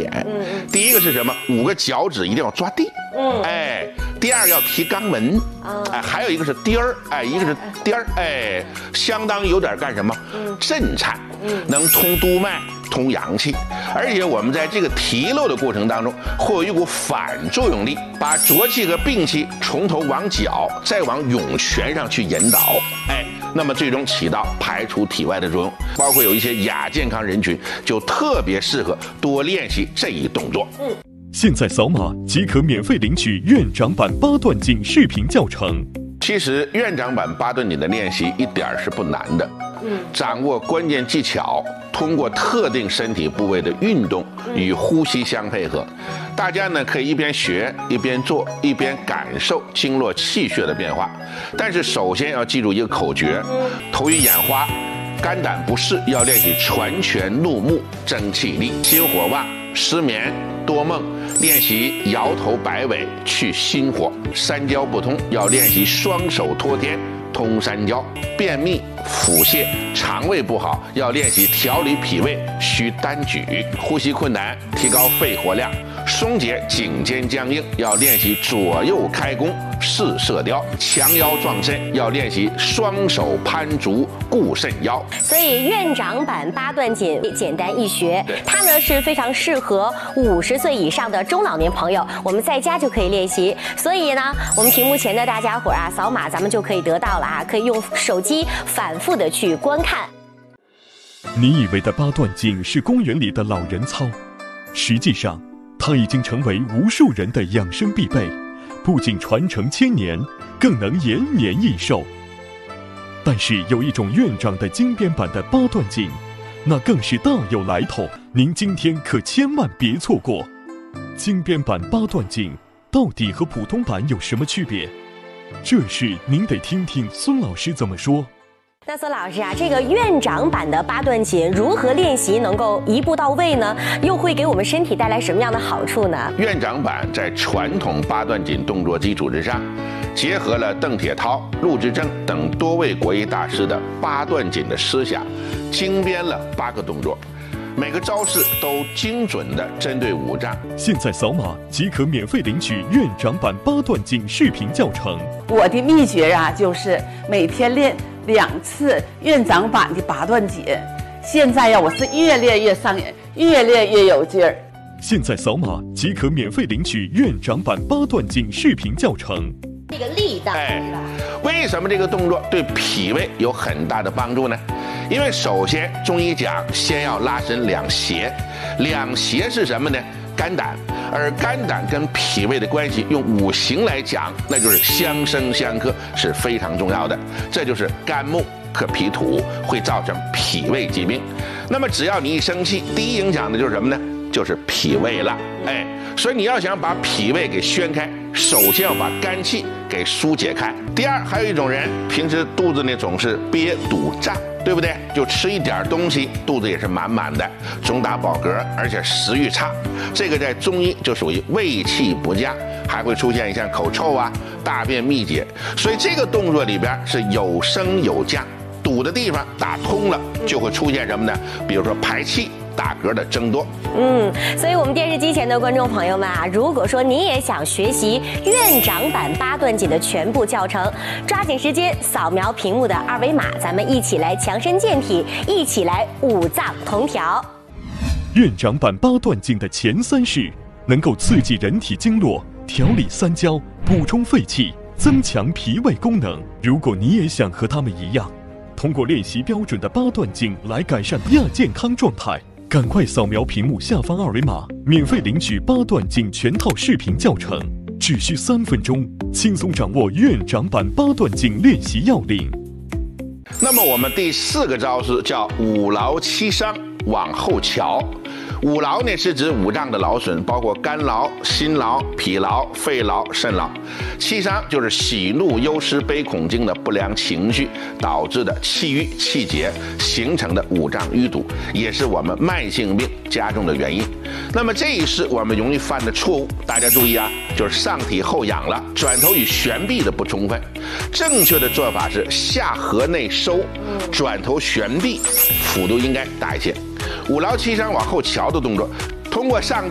点。第一个是什么？5个脚趾一定要抓地。第二个要提肛门。还有一个是颠儿。一个是颠儿。相当有点干什么？震颤，能通督脉。通阳气，而且我们在这个提漏的过程当中，会有一股反作用力，把浊气和病气从头往脚，再往涌泉上去引导，那么最终起到排除体外的作用。包括有一些亚健康人群，就特别适合多练习这一动作。 现在扫码即可免费领取院长版8段锦视频教程。 其实院长版8段锦的练习一点是不难的。掌握关键技巧，通过特定身体部位的运动与呼吸相配合，大家呢可以一边学一边做，一边感受经络气血的变化。但是首先要记住一个口诀：头晕眼花、肝胆不适要练习传拳怒目争气力；心火旺、失眠、多梦练习摇头摆尾去心火；三焦不通要练习双手托天通三焦；便秘、腹泻、肠胃不好要练习调理脾胃需单举；呼吸困难提高肺活量；松解颈肩僵硬要练习左右开弓试射雕；强腰壮肾要练习双手攀竹固肾腰。 所以院长版8段锦简单易学，它呢是非常适合50岁以上的中老年朋友，我们在家就可以练习。所以呢，我们屏幕前的大家伙扫码咱们就可以得到了可以用手机反复的去观看。 你以为的8段锦是公园里的老人操，实际上它已经成为无数人的养生必备，不仅传承千年，更能延年益寿。但是有一种院长的精编版的8段锦，那更是大有来头，您今天可千万别错过。精编版8段锦到底和普通版有什么区别？这事您得听听孙老师怎么说。 那孙老师这个院长版的8段锦如何练习能够一步到位呢？又会给我们身体带来什么样的好处呢？ 院长版在传统8段锦动作基础之上，结合了邓铁涛、陆之正等多位国医大师的8段锦的思想，精编了8个动作，每个招式都精准地针对五脏。 现在扫码即可免费领取院长版8段锦视频教程。 我的秘诀就是每天练2次院长版的8段锦。现在我是越练越上瘾，越练越有劲儿。 现在扫码即可免费领取院长版8段锦视频教程。 这个力道， 为什么这个动作对脾胃有很大的帮助呢？因为首先中医讲先要拉伸两胁，两胁是什么呢？肝胆，而肝胆跟脾胃的关系用五行来讲，那就是相生相克，是非常重要的。这就是肝木克脾土，会造成脾胃疾病。那么只要你一生气，第一影响的就是什么呢？就是脾胃了。所以你要想把脾胃给宣开，首先要把肝气给疏解开。第二，还有一种人平时肚子呢总是憋堵胀，对不对？就吃一点东西，肚子也是满满的，总打饱嗝，而且食欲差。这个在中医就属于胃气不佳，还会出现像口臭大便秘结。所以这个动作里边是有升有降，堵的地方打通了，就会出现什么呢？比如说排气、打嗝的增多。 所以我们电视机前的观众朋友们如果说你也想学习院长版8段锦的全部教程，抓紧时间扫描屏幕的2维码，咱们一起来强身健体，一起来五脏同调。 院长版8段锦的前3式能够刺激人体经络，调理三焦，补充肺气，增强脾胃功能。如果你也想和他们一样，通过练习标准的8段锦来改善亚健康状态，赶快扫描屏幕下方2维码，免费领取8段锦全套视频教程，只需3分钟，轻松掌握院长版8段锦练习要领。 那么我们第4个招式叫五劳七伤往后瞧。五劳呢是指五脏的劳损，包括肝劳、心劳、脾劳、肺劳、肾劳。七伤就是喜怒忧思悲恐惊的不良情绪导致的气郁气结形成的五脏淤堵，也是我们慢性病加重的原因。那么这一式我们容易犯的错误，大家注意就是上体后仰了，转头与旋臂的不充分。正确的做法是下颌内收，转头旋臂，幅度应该大一些。五劳七伤往后瞧的动作，通过上